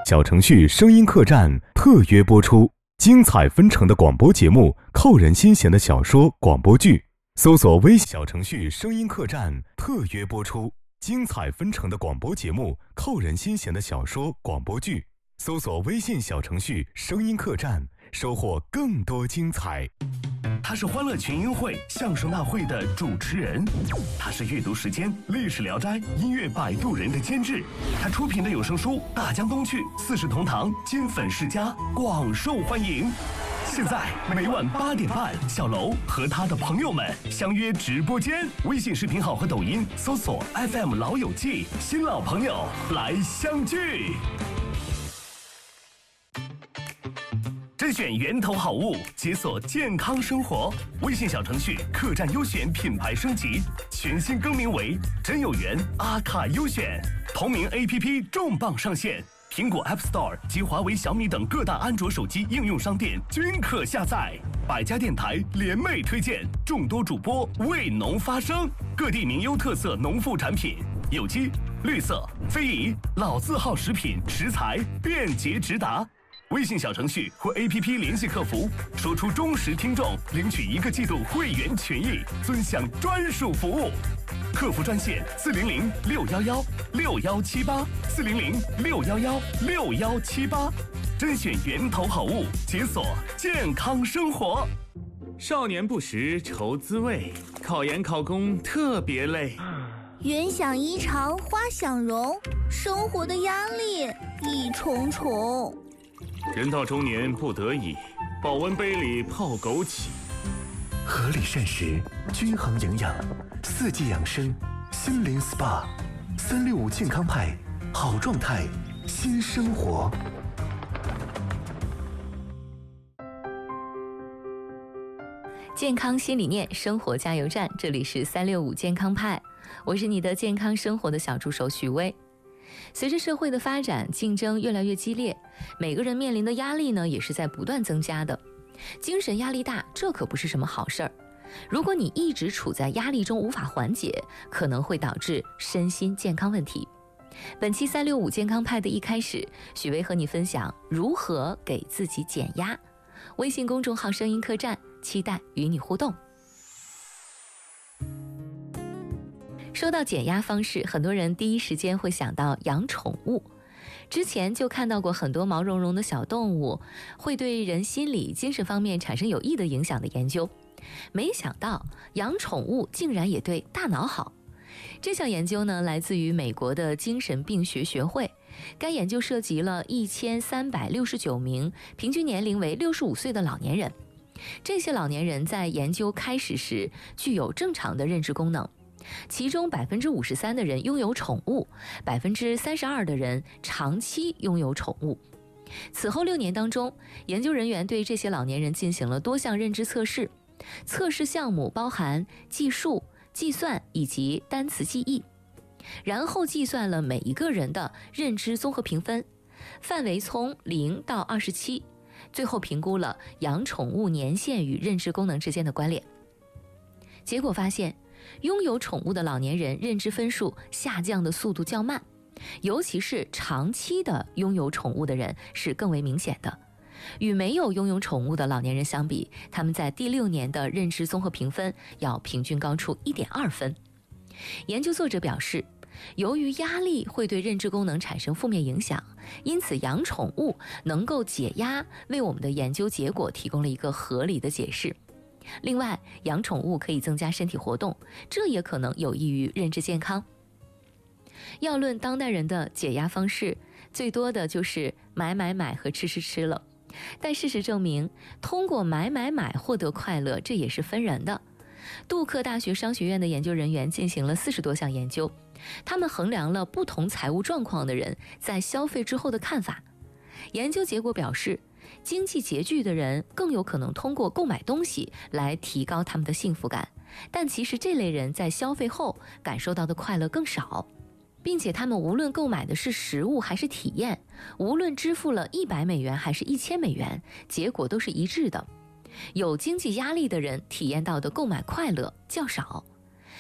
小程序声音客栈特约播出，精彩纷呈的广播节目，扣人心弦的小说广播剧。搜索微小程序声音客栈特约播出，精彩纷呈的广播节目，扣人心弦的小说广播剧。搜索微信小程序声音客栈，收获更多精彩。 他是欢乐群英会相声大会的主持人，他是阅读时间历史聊斋音乐摆渡人的监制，他出品的有声书《大江东去》四世同堂金粉世家广受欢迎。现在每晚8点半，小楼和他的朋友们相约直播间，微信视频号和抖音搜索 FM 老友记，新老朋友来相聚。甄选源头好物，解锁健康生活。微信小程序客栈优选品牌升级，全新更名为真有缘阿卡优选。同名 APP 重磅上线，苹果 App Store 及华为、小米等各大安卓手机应用商店均可下载。百家电台联袂推荐，众多主播为农发声，各地名优特色农副产品，有机、绿色、非遗、老字号食品食材便捷直达。微信小程序或 APP 联系客服，说出忠实听众，领取1个季度会员权益，尊享专属服务。客服专线400-611-6178，400-611-6178，甄选源头好物，解锁健康生活。 少年不识愁滋味，考研考公特别累。 缘想衣裳花想容，生活的压力一重重。 人到中年不得已，保温杯里泡枸杞。 合理膳食，均衡营养，4季养生，心灵 SPA，365健康派，好状态，新生活。 健康新理念，生活加油站，这里是365健康派，我是你的健康生活的小助手许巍。随着社会的发展，竞争越来越激烈，每个人面临的压力呢，也是在不断增加的。精神压力大，这可不是什么好事儿。如果你一直处在压力中无法缓解，可能会导致身心健康问题。本期365健康派的一开始，许巍和你分享如何给自己减压。微信公众号声音客栈，期待与你互动。说到减压方式，很多人第一时间会想到养宠物。之前就看到过很多毛茸茸的小动物会对人心理、精神方面产生有益的影响的研究，没想到养宠物竟然也对大脑好。这项研究呢，来自于美国的精神病学学会。该研究涉及了1369名平均年龄为65岁的老年人。这些老年人在研究开始时具有正常的认知功能，其中53%的人拥有宠物，32%的人长期拥有宠物。此后6年当中，研究人员对这些老年人进行了多项认知测试，测试项目包含计数、计算以及单词记忆，然后计算了每一个人的认知综合评分，范围从0到27，最后评估了养宠物年限与认知功能之间的关联。结果发现，拥有宠物的老年人认知分数下降的速度较慢，尤其是长期的拥有宠物的人是更为明显的。与没有拥有宠物的老年人相比，他们在第6年的认知综合评分要平均高出1.2分。研究作者表示，由于压力会对认知功能产生负面影响，因此养宠物能够解压，为我们的研究结果提供了一个合理的解释。另外，养宠物可以增加身体活动，这也可能有益于认知健康。要论当代人的解压方式，最多的就是买买买和吃吃吃了。但事实证明，通过买买买获得快乐，这也是分人的。杜克大学商学院的研究人员进行了40多项研究，他们衡量了不同财务状况的人在消费之后的看法。研究结果表示，经济拮据的人更有可能通过购买东西来提高他们的幸福感，但其实这类人在消费后感受到的快乐更少，并且他们无论购买的是食物还是体验，无论支付了100美元还是1000美元，结果都是一致的。有经济压力的人体验到的购买快乐较少。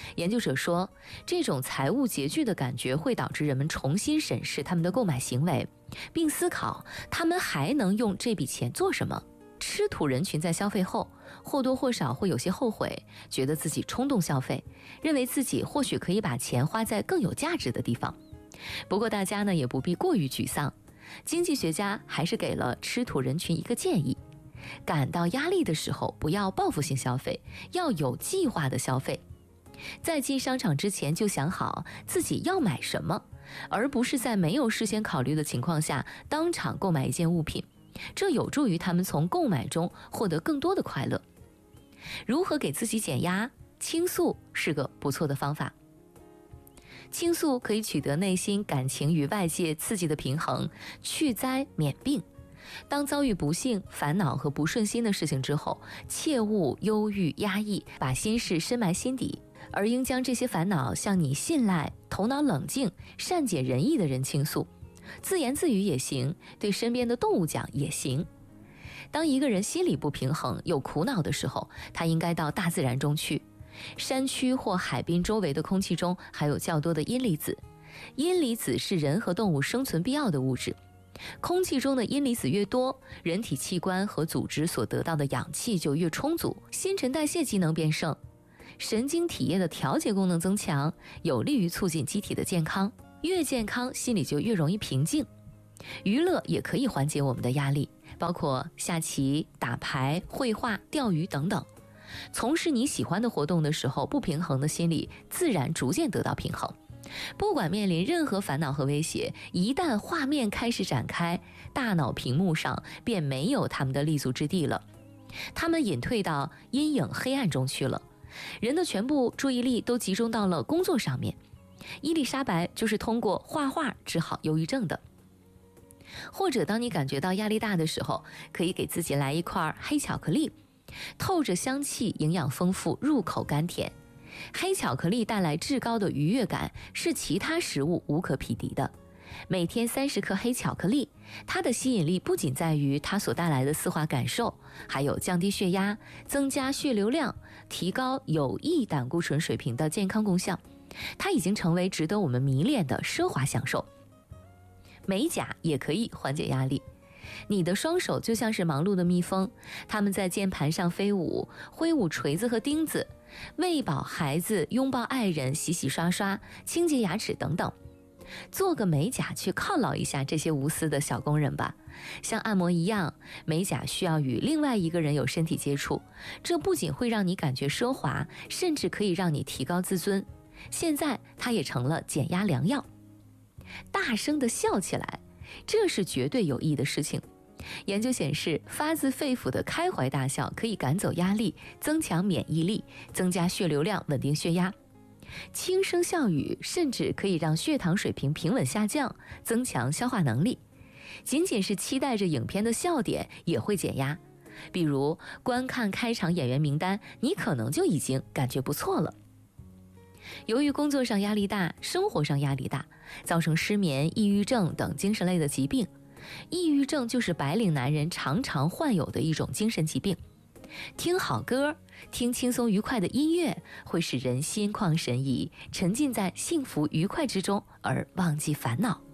研究者说，这种财务拮据的感觉会导致人们重新审视他们的购买行为，并思考他们还能用这笔钱做什么。吃土人群在消费后，或多或少会有些后悔，觉得自己冲动消费，认为自己或许可以把钱花在更有价值的地方。不过大家呢也不必过于沮丧，经济学家还是给了吃土人群一个建议：感到压力的时候，不要报复性消费，要有计划的消费。在进商场之前就想好自己要买什么，而不是在没有事先考虑的情况下当场购买一件物品，这有助于他们从购买中获得更多的快乐。如何给自己减压？倾诉是个不错的方法。倾诉可以取得内心感情与外界刺激的平衡，去灾免病。当遭遇不幸、烦恼和不顺心的事情之后，切勿忧郁压抑，把心事深埋心底，而应将这些烦恼向你信赖、头脑冷静、善解人意的人倾诉。自言自语也行，对身边的动物讲也行。当一个人心里不平衡、有苦恼的时候，他应该到大自然中去。山区或海滨周围的空气中含有较多的阴离子，阴离子是人和动物生存必要的物质。空气中的阴离子越多，人体器官和组织所得到的氧气就越充足，新陈代谢机能变盛，神经体液的调节功能增强，有利于促进机体的健康。越健康，心里就越容易平静。娱乐也可以缓解我们的压力，包括下棋、打牌、绘画、钓鱼等等。从事你喜欢的活动的时候，不平衡的心理自然逐渐得到平衡。不管面临任何烦恼和威胁，一旦画面开始展开，大脑屏幕上便没有他们的立足之地了，他们隐退到阴影黑暗中去了，人的全部注意力都集中到了工作上面。伊丽莎白就是通过画画治好忧郁症的。或者当你感觉到压力大的时候，可以给自己来一块黑巧克力，透着香气，营养丰富，入口甘甜。黑巧克力带来至高的愉悦感，是其他食物无可匹敌的。每天30克黑巧克力，它的吸引力不仅在于它所带来的丝滑感受，还有降低血压、增加血流量、提高有益胆固醇水平的健康功效。它已经成为值得我们迷恋的奢华享受。美甲也可以缓解压力。你的双手就像是忙碌的蜜蜂，它们在键盘上飞舞，挥舞锤子和钉子，喂饱孩子，拥抱爱人，洗洗刷刷，清洁牙齿等等。做个美甲去犒劳一下这些无私的小工人吧。像按摩一样，美甲需要与另外一个人有身体接触，这不仅会让你感觉奢华，甚至可以让你提高自尊。现在它也成了减压良药。大声地笑起来，这是绝对有益的事情。研究显示，发自肺腑的开怀大笑可以赶走压力，增强免疫力，增加血流量，稳定血压。轻声笑语甚至可以让血糖水平平稳下降，增强消化能力。仅仅是期待着影片的笑点也会减压，比如观看开场演员名单，你可能就已经感觉不错了。由于工作上压力大，生活上压力大，造成失眠、抑郁症等精神类的疾病。抑郁症就是白领男人常常患有的一种精神疾病。听好歌，听轻松愉快的音乐，会使人心旷神怡，沉浸在幸福愉快之中而忘记烦恼。